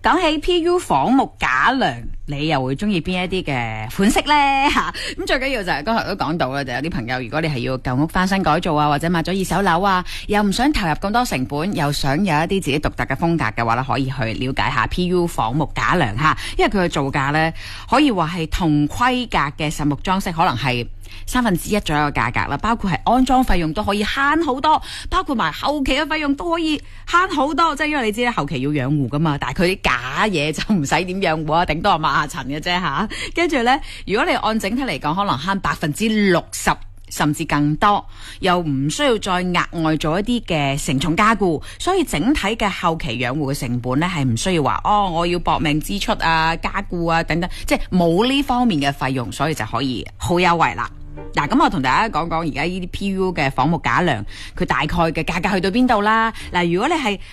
講起 PU 仿木架樑，你又會中意邊一啲嘅款式呢？吓，咁最緊要就係剛才都講到啦，就有啲朋友如果你係要舊屋翻新改造啊，或者買咗二手樓啊，又唔想投入咁多成本，又想有一啲自己獨特嘅風格嘅話咧，可以去了解下 PU 仿木架樑吓，因為佢嘅造價呢，可以話係同規格嘅實木裝飾可能係1/3左右嘅價格啦，包括係安裝費用都可以慳好多，包括埋後期嘅費用都可以慳好多，即係因為你知咧後期要養護噶嘛，但係佢啲假嘢就唔使點養護啊，頂多係抹下塵嘅啫吓。跟住呢，如果你按整體嚟講，可能慳60%甚至更多，又唔需要再額外做一啲嘅承重加固，所以整體嘅後期養護嘅成本呢，係唔需要話我要搏命支出啊、加固啊等等，即係冇呢方面嘅費用，所以就可以好優惠啦。嗱，咁我同大家講講而家呢啲 PU 嘅仿木架樑，佢大概嘅價格去到邊度啦。嗱，如果你係